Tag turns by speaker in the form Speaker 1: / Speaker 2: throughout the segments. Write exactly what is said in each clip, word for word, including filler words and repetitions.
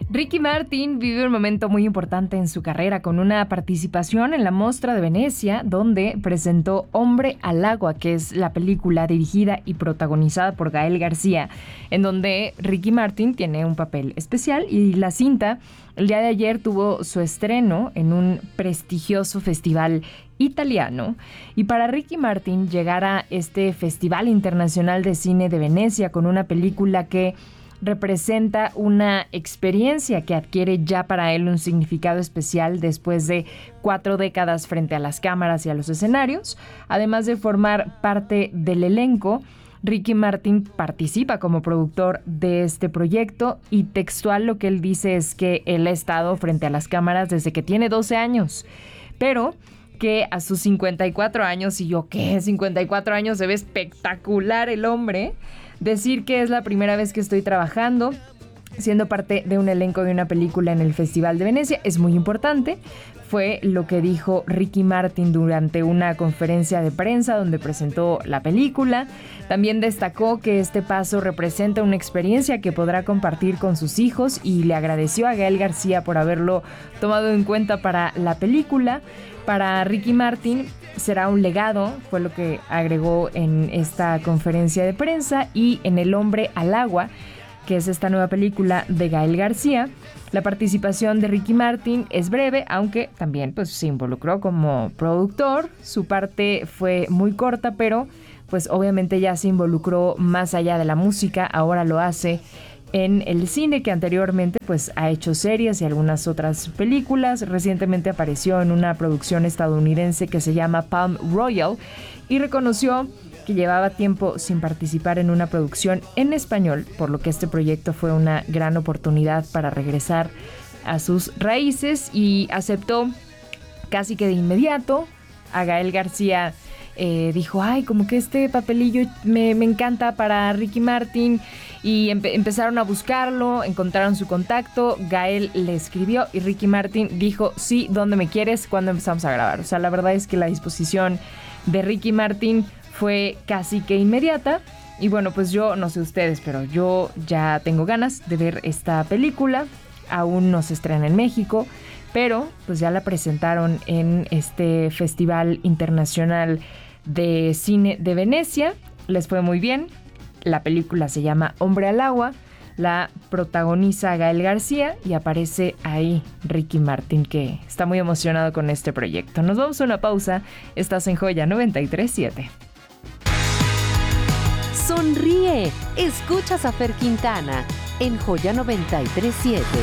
Speaker 1: Ricky Martin vive un momento muy importante en su carrera con una participación en la Mostra de Venecia, donde presentó Hombre al Agua, que es la película dirigida y protagonizada por Gael García, en donde Ricky Martin tiene un papel especial, y la cinta el día de ayer tuvo su estreno en un prestigioso festival italiano. Y para Ricky Martin llegar a este Festival Internacional de Cine de Venecia con una película que representa una experiencia que adquiere ya para él un significado especial después de cuatro décadas frente a las cámaras y a los escenarios. Además de formar parte del elenco, Ricky Martin participa como productor de este proyecto, y textual lo que él dice es que él ha estado frente a las cámaras desde que tiene doce años, pero que a sus cincuenta y cuatro años, y yo, ¿qué? cincuenta y cuatro años, se ve espectacular el hombre. Decir que es la primera vez que estoy trabajando, siendo parte de un elenco de una película en el Festival de Venecia, es muy importante. Fue lo que dijo Ricky Martin durante una conferencia de prensa donde presentó la película. También destacó que este paso representa una experiencia que podrá compartir con sus hijos, y le agradeció a Gael García por haberlo tomado en cuenta para la película. Para Ricky Martin será un legado, fue lo que agregó en esta conferencia de prensa. Y en El Hombre al Agua, que es esta nueva película de Gael García, la participación de Ricky Martin es breve, aunque también pues se involucró como productor. Su parte fue muy corta, pero pues obviamente ya se involucró más allá de la música. Ahora lo hace en el cine, que anteriormente pues ha hecho series y algunas otras películas. Recientemente apareció en una producción estadounidense que se llama Palm Royal, y reconoció que llevaba tiempo sin participar en una producción en español, por lo que este proyecto fue una gran oportunidad para regresar a sus raíces, y aceptó casi que de inmediato. A Gael García eh, dijo, ay, como que este papelillo me, me encanta para Ricky Martin, y empe- empezaron a buscarlo, encontraron su contacto, Gael le escribió y Ricky Martin dijo, sí, ¿dónde me quieres? ¿Cuándo empezamos a grabar? O sea, la verdad es que la disposición de Ricky Martin fue casi que inmediata. Y bueno, pues yo no sé ustedes, pero yo ya tengo ganas de ver esta película. Aún no se estrena en México, pero pues ya la presentaron en este Festival Internacional de Cine de Venecia. Les fue muy bien. La película se llama Hombre al Agua, la protagoniza Gael García y aparece ahí Ricky Martin, que está muy emocionado con este proyecto. Nos vamos a una pausa. Estás en Joya noventa y tres punto siete.
Speaker 2: Sonríe, escuchas a Fer Quintana en Joya noventa y tres punto siete.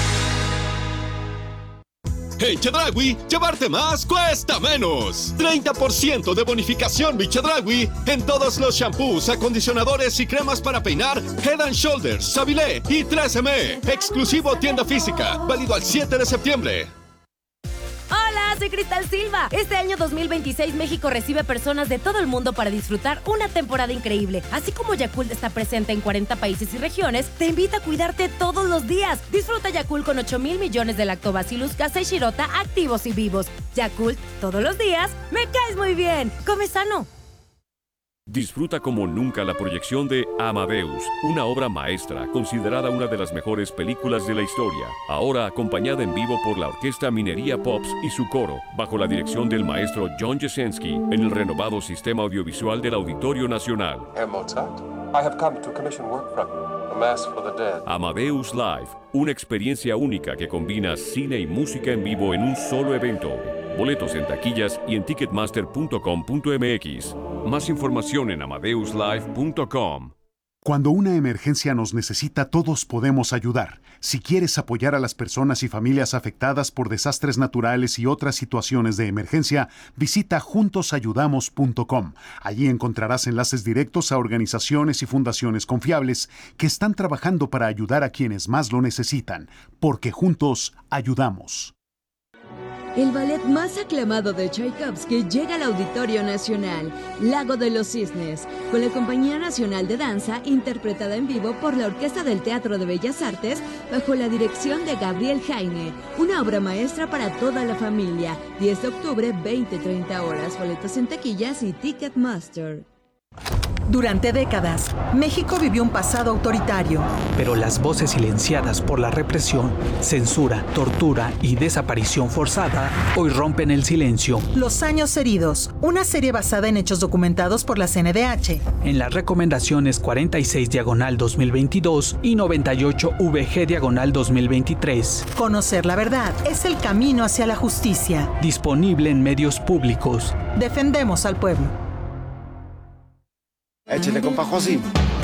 Speaker 3: En Chedraui, llevarte más cuesta menos. treinta por ciento de bonificación mi Chedraui en todos los shampoos, acondicionadores y cremas para peinar Head and Shoulders, Savilé y tres eme. Exclusivo tienda física, válido al siete de septiembre.
Speaker 4: Hola, soy Cristal Silva. Este año dos mil veintiséis México recibe personas de todo el mundo para disfrutar una temporada increíble. Así como Yakult está presente en cuarenta países y regiones, te invita a cuidarte todos los días. Disfruta Yakult con ocho mil millones de Lactobacillus casei shirota activos y vivos. Yakult, todos los días, me caes muy bien. Come sano.
Speaker 5: Disfruta como nunca la proyección de Amadeus, una obra maestra considerada una de las mejores películas de la historia, ahora acompañada en vivo por la Orquesta Minería Pops y su coro, bajo la dirección del maestro John Jesensky, en el renovado sistema audiovisual del Auditorio Nacional.
Speaker 6: Herr Mozart, I have come to commission work from you, A Mass for the Dead.
Speaker 5: Amadeus Live, una experiencia única que combina cine y música en vivo en un solo evento. Boletos en taquillas y en ticketmaster punto com punto eme equis. Más información en amadeus live punto com.
Speaker 7: Cuando una emergencia nos necesita, todos podemos ayudar. Si quieres apoyar a las personas y familias afectadas por desastres naturales y otras situaciones de emergencia, visita juntos ayudamos punto com. Allí encontrarás enlaces directos a organizaciones y fundaciones confiables que están trabajando para ayudar a quienes más lo necesitan, porque juntos ayudamos.
Speaker 8: El ballet más aclamado de Tchaikovsky llega al Auditorio Nacional, Lago de los Cisnes, con la Compañía Nacional de Danza, interpretada en vivo por la Orquesta del Teatro de Bellas Artes, bajo la dirección de Gabriel Jaime. Una obra maestra para toda la familia. diez de octubre, veinte a treinta horas. Boletos en taquillas y Ticketmaster.
Speaker 9: Durante décadas, México vivió un pasado autoritario.
Speaker 10: Pero las voces silenciadas por la represión, censura, tortura y desaparición forzada hoy rompen el silencio.
Speaker 9: Los años heridos, una serie basada en hechos documentados por la C N D H.
Speaker 10: En las recomendaciones cuarenta y seis diagonal dos mil veintidós y noventa y ocho V G diagonal dos mil veintitrés.
Speaker 9: Conocer la verdad es el camino hacia la justicia.
Speaker 10: Disponible en medios públicos.
Speaker 9: Defendemos al pueblo.
Speaker 11: Échale, compa Josi.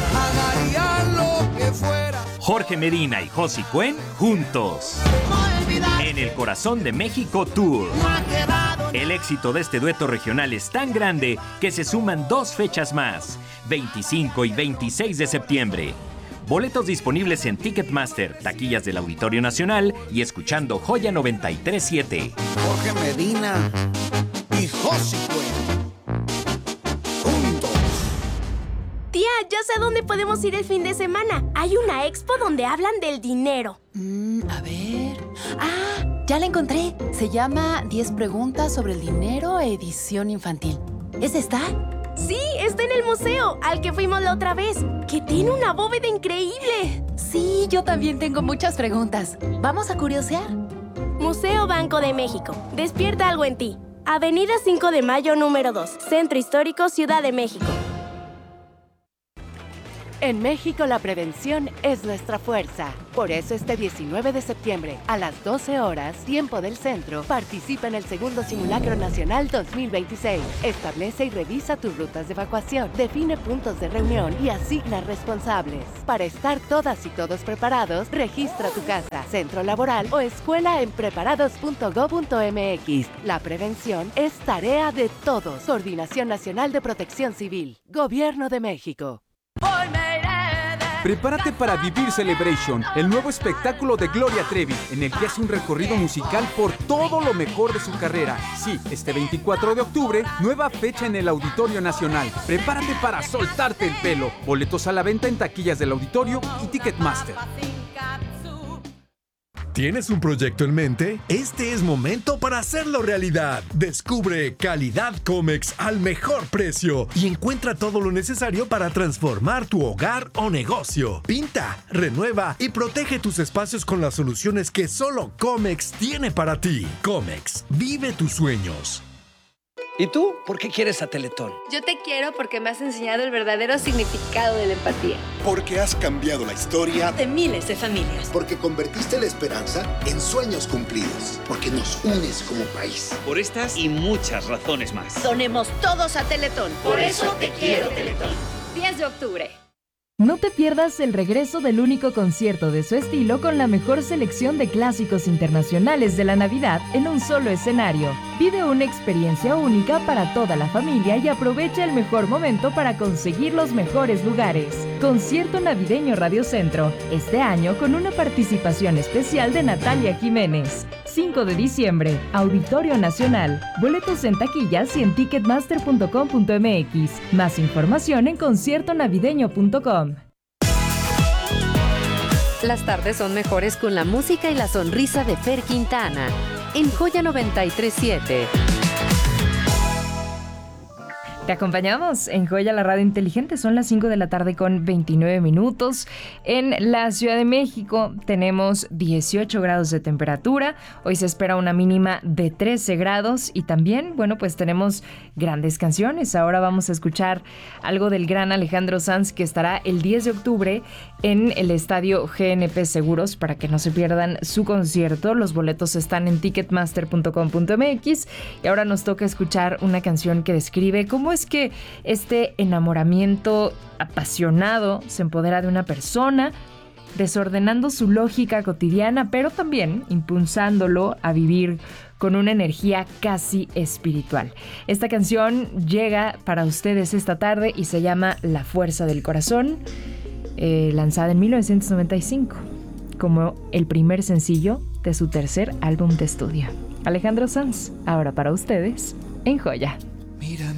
Speaker 12: Jorge Medina y Josi Cuen juntos. En el Corazón de México Tour. El éxito de este dueto regional es tan grande que se suman dos fechas más, veinticinco y veintiséis de septiembre. Boletos disponibles en Ticketmaster, taquillas del Auditorio Nacional y escuchando Joya noventa y tres punto siete.
Speaker 11: Jorge Medina y Josi Cuen.
Speaker 13: Tía, ya sé a dónde podemos ir el fin de semana. Hay una expo donde hablan del dinero.
Speaker 14: Mm, a ver... ¡Ah! Ya la encontré. Se llama diez preguntas sobre el dinero, edición infantil. ¿Es esta?
Speaker 13: Sí, está en el museo, al que fuimos la otra vez, que tiene una bóveda increíble.
Speaker 14: Sí, yo también tengo muchas preguntas. ¿Vamos a curiosear?
Speaker 13: Museo Banco de México. Despierta algo en ti. Avenida cinco de Mayo, número dos. Centro Histórico, Ciudad de México.
Speaker 2: En México la prevención es nuestra fuerza. Por eso este diecinueve de septiembre, a las doce horas, tiempo del centro, participa en el segundo Simulacro Nacional dos mil veintiséis. Establece y revisa tus rutas de evacuación, define puntos de reunión y asigna responsables. Para estar todas y todos preparados, registra tu casa, centro laboral o escuela en preparados punto gob punto m x. La prevención es tarea de todos. Coordinación Nacional de Protección Civil. Gobierno de México.
Speaker 15: Prepárate para Vivir Celebration, el nuevo espectáculo de Gloria Trevi, en el que hace un recorrido musical por todo lo mejor de su carrera. Sí, este veinticuatro de octubre, nueva fecha en el Auditorio Nacional. Prepárate para soltarte el pelo. Boletos a la venta en taquillas del Auditorio y Ticketmaster.
Speaker 16: ¿Tienes un proyecto en mente? Este es momento para hacerlo realidad. Descubre Calidad Comex al mejor precio y encuentra todo lo necesario para transformar tu hogar o negocio. Pinta, renueva y protege tus espacios con las soluciones que solo Comex tiene para ti. Comex, vive tus sueños.
Speaker 17: ¿Y tú? ¿Por qué quieres a Teletón?
Speaker 18: Yo te quiero porque me has enseñado el verdadero significado de la empatía.
Speaker 19: Porque has cambiado la historia
Speaker 18: de miles de familias.
Speaker 19: Porque convertiste la esperanza en sueños cumplidos. Porque nos unes como país.
Speaker 20: Por estas y muchas razones más.
Speaker 18: Donemos todos a Teletón.
Speaker 20: Por eso te quiero, Teletón.
Speaker 18: diez de octubre.
Speaker 1: No te pierdas el regreso del único concierto de su estilo con la mejor selección de clásicos internacionales de la Navidad en un solo escenario. Vive una experiencia única para toda la familia y aprovecha el mejor momento para conseguir los mejores lugares. Concierto Navideño Radio Centro, este año con una participación especial de Natalia Jiménez. cinco de diciembre, Auditorio Nacional. Boletos en taquillas y en ticketmaster punto com punto m x. Más información en concierto navideño punto com.
Speaker 2: Las tardes son mejores con la música y la sonrisa de Fer Quintana en Joya noventa y tres punto siete.
Speaker 1: Te acompañamos en Joya, la radio inteligente. Son las cinco de la tarde con veintinueve minutos. En la Ciudad de México tenemos dieciocho grados de temperatura. Hoy se espera una mínima de trece grados y también, bueno, pues tenemos grandes canciones. Ahora vamos a escuchar algo del gran Alejandro Sanz, que estará el diez de octubre en el estadio G N P Seguros, para que no se pierdan su concierto. Los boletos están en ticketmaster punto com punto m x y ahora nos toca escuchar una canción que describe cómo es que este enamoramiento apasionado se empodera de una persona, desordenando su lógica cotidiana, pero también impulsándolo a vivir con una energía casi espiritual. Esta canción llega para ustedes esta tarde y se llama La Fuerza del Corazón, eh, lanzada en mil novecientos noventa y cinco como el primer sencillo de su tercer álbum de estudio. Alejandro Sanz, ahora para ustedes en Joya.